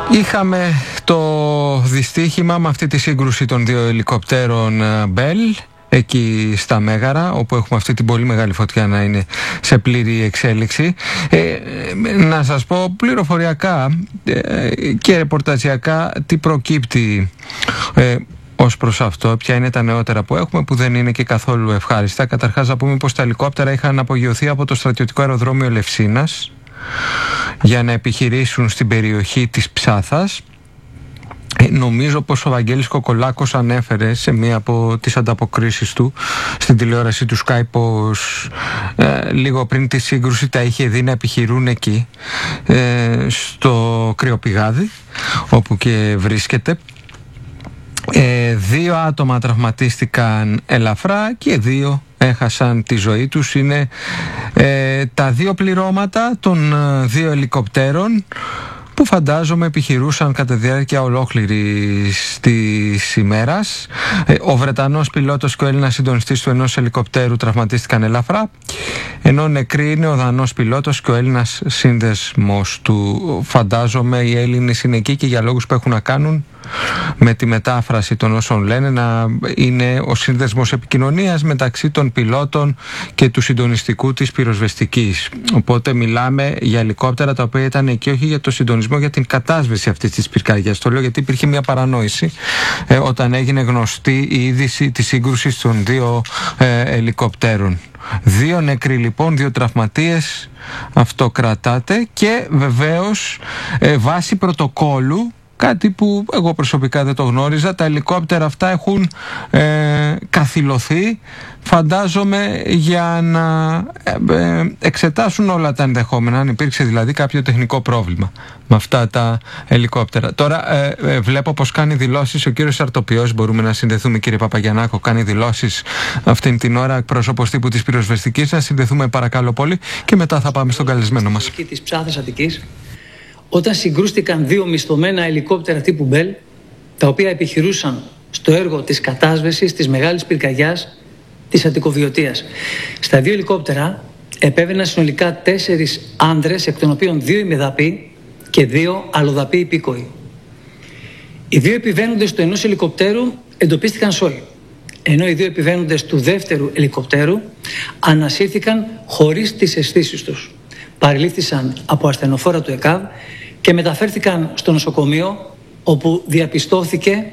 Είχαμε το δυστύχημα με αυτή τη σύγκρουση των δύο ελικοπτέρων Bell εκεί στα Μέγαρα, όπου έχουμε αυτή την πολύ μεγάλη φωτιά να είναι σε πλήρη εξέλιξη. Να σας πω πληροφοριακά και ρεπορταζιακά τι προκύπτει ως προς αυτό, ποια είναι τα νεότερα που έχουμε, που δεν είναι και καθόλου ευχάριστα. Καταρχάς να πούμε πως τα ελικόπτερα είχαν απογειωθεί από το στρατιωτικό αεροδρόμιο Λευσίνας για να επιχειρήσουν στην περιοχή της Ψάθας. Νομίζω πως ο Βαγγέλης Κοκολάκος ανέφερε σε μία από τις ανταποκρίσεις του στην τηλεόραση του Sky πως λίγο πριν τη σύγκρουση τα είχε δει να επιχειρούν εκεί στο Κρυοπηγάδι, όπου και βρίσκεται. 2 άτομα τραυματίστηκαν ελαφρά και 2 έχασαν τη ζωή τους. Είναι τα 2 πληρώματα των 2 ελικοπτέρων που φαντάζομαι επιχειρούσαν κατά τη διάρκεια ολόκληρης της ημέρας. Ο Βρετανός πιλότος και ο Έλληνας συντονιστής του ενός ελικοπτέρου τραυματίστηκαν ελαφρά, ενώ νεκροί είναι ο Δανός πιλότος και ο Έλληνας σύνδεσμος του. Φαντάζομαι οι Έλληνες είναι εκεί και για λόγους που έχουν να κάνουν με τη μετάφραση των όσων λένε, να είναι ο σύνδεσμος επικοινωνίας μεταξύ των πιλότων και του συντονιστικού της πυροσβεστικής. Οπότε μιλάμε για ελικόπτερα τα οποία ήταν εκεί όχι για το συντονισμό, για την κατάσβεση αυτής της πυρκαγιάς. Το λέω γιατί υπήρχε μια παρανόηση όταν έγινε γνωστή η είδηση της σύγκρουσης των 2 ελικοπτέρων. 2 νεκροί λοιπόν, 2 τραυματίες, αυτό κρατάτε. Και βεβαίως βάσει πρωτοκόλου, κάτι που εγώ προσωπικά δεν το γνώριζα, τα ελικόπτερα αυτά έχουν καθυλωθεί, φαντάζομαι για να εξετάσουν όλα τα ενδεχόμενα, αν υπήρξε δηλαδή κάποιο τεχνικό πρόβλημα με αυτά τα ελικόπτερα. Τώρα βλέπω πως κάνει δηλώσεις ο κύριος Αρτοπιός, μπορούμε να συνδεθούμε κύριε Παπαγιαννάκο, κάνει δηλώσεις αυτήν την ώρα εκπρόσωπος τύπου της πυροσβεστικής. Να συνδεθούμε παρακαλώ πολύ και μετά θα πάμε στον καλεσμένο μας. Της Ψάθας Αττικής, όταν συγκρούστηκαν 2 μισθωμένα ελικόπτερα τύπου Bell, τα οποία επιχειρούσαν στο έργο της κατάσβεσης της μεγάλης πυρκαγιάς της Αττικοβιωτίας. Στα 2 ελικόπτερα επέβαιναν συνολικά 4 άνδρες, εκ των οποίων 2 ημιδαποί και 2 αλλοδαποί υπήκοοι. Οι 2 επιβαίνοντες του ενός ελικοπτέρου εντοπίστηκαν σώοι, ενώ οι 2 επιβαίνοντες του δεύτερου ελικοπτέρου ανασύρθηκαν χωρίς τις αισθήσεις τους. Παρελήφθησαν από ασθενοφόρα του ΕΚΑΒ και μεταφέρθηκαν στο νοσοκομείο, όπου διαπιστώθηκε